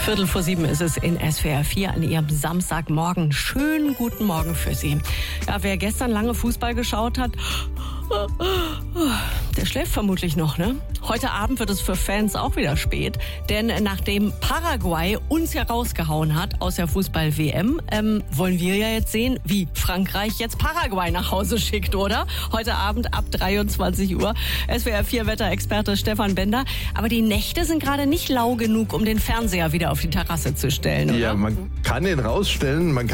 7:15 ist es in SWR 4 an Ihrem Samstagmorgen. Schönen guten Morgen für Sie. Ja, wer gestern lange Fußball geschaut hat, der schläft vermutlich noch, ne? Heute Abend wird es für Fans auch wieder spät, denn nachdem Paraguay uns ja rausgehauen hat aus der Fußball-WM, wollen wir ja jetzt sehen, wie Frankreich jetzt Paraguay nach Hause schickt, oder? Heute Abend ab 23 Uhr. SWR 4 Wetterexperte Stefan Bender. Aber die Nächte sind gerade nicht lau genug, um den Fernseher wieder auf die Terrasse zu stellen, oder? Ja, man kann ihn rausstellen, man kann